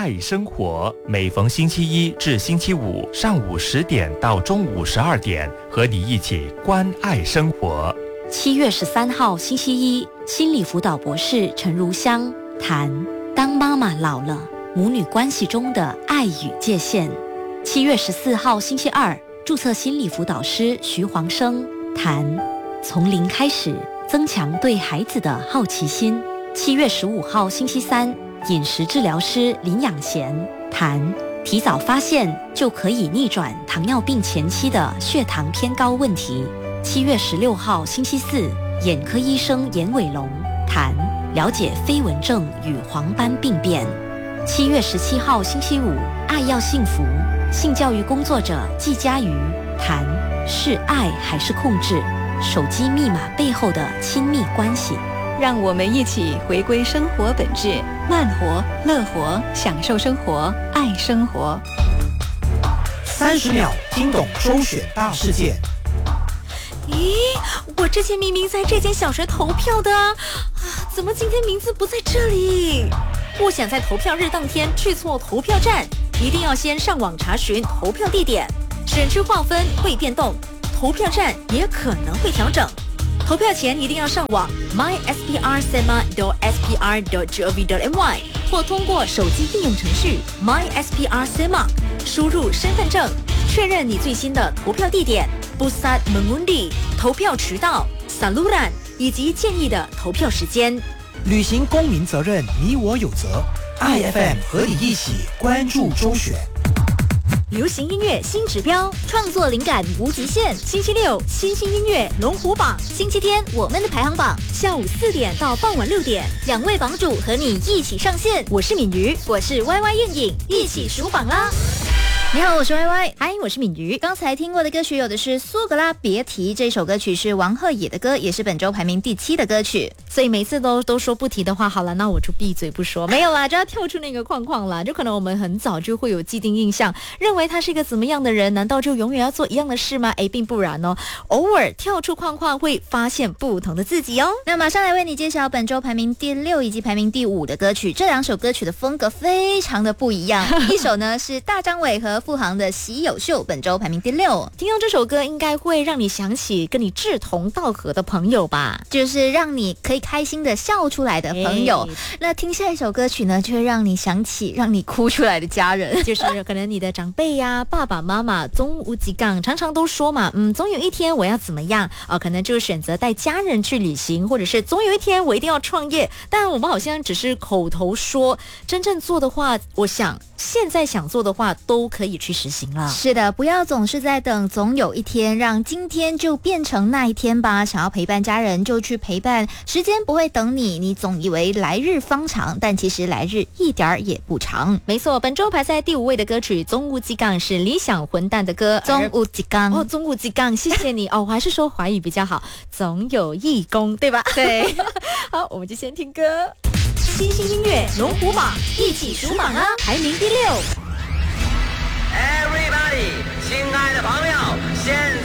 爱生活，每逢星期一至星期五上午10点到中午12点，和你一起关爱生活。 7月13号星期一，心理辅导博士陈如香谈当妈妈老了，母女关系中的爱与界限。7月14号星期二，注册心理辅导师徐黄生谈从零开始，增强对孩子的好奇心。7月15号星期三，饮食治疗师林养贤谈提早发现就可以逆转糖尿病前期的血糖偏高问题。7月16号星期四，眼科医生严伟龙谈了解飞蚊症与黄斑病变。7月17号星期五，爱要幸福，性教育工作者季佳瑜谈是爱还是控制，手机密码背后的亲密关系。 让我们一起回归生活本质，慢活、乐活，享受生活，爱生活。 30秒听懂周选大事件。 咦，我之前明明在这间小学投票的怎么今天名字不在这里？不想在投票日当天去错投票站，一定要先上网查询投票地点。选区划分会变动，投票站也可能会调整。投票前一定要上网 mysprSema.spr.gov.my 或通过手机应用程序 mysprSema 输入身份证，确认你最新的投票地点、Pusat Mengundi 投票渠道、Saluran 以及建议的投票时间。 履行公民责任，你我有责。IFM 和你一起关注周选。 流行音乐新指标，创作灵感无极限。星期六新兴音乐龙虎榜，星期天我们的排行榜，下午4点到傍晚6点，2位榜主和你一起上线。我是敏瑜，我是 YY 燕影，一起数榜啦！ 你好，我是 YY， 嗨，我是敏瑜。 刚才听过的歌曲有的是苏格拉别提，这首歌曲是王鹤野的歌，也是本周排名第7的歌曲。 所以每次都说不提的话，好了，那我就闭嘴不说。没有啦，就要跳出那个框框啦。就可能我们很早就会有既定印象，认为他是一个怎么样的人，难道就永远要做一样的事吗？并不然哦，偶尔跳出框框会发现不同的自己哦。 那马上来为你揭晓本周排名第6以及排名第5的歌曲，这2首歌曲的风格非常的不一样。一首呢是大张伟和傅航的喜有秀，本周排名第6。 听到这首歌应该会让你想起跟你志同道合的朋友吧， 就是让你可以开心的笑出来的朋友。那听下一首歌曲呢，就会让你想起让你哭出来的家人， 就是可能你的长辈呀、爸爸妈妈总无几杠常常都说嘛，总有一天我要怎么样可能就选择带家人去旅行，或者是总有一天我一定要创业。但我们好像只是口头说，真正做的话，我想现在想做的话都可以去实行了。 是的，不要总是在等总有一天，让今天就变成那一天吧。想要陪伴家人就去陪伴，时间不会等你，你总以为来日方长，但其实来日一点儿也不长。 没错，本周排在第5位的歌曲《总有一天》是理想混蛋的歌。 总有一天哦，总有一天，谢谢你哦，我还是说华语比较好，总有义工，对吧？ 对。 好，我们就先听歌。新兴音乐龙虎榜，一起数榜啊！排名第6。 Everybody， 亲爱的朋友，现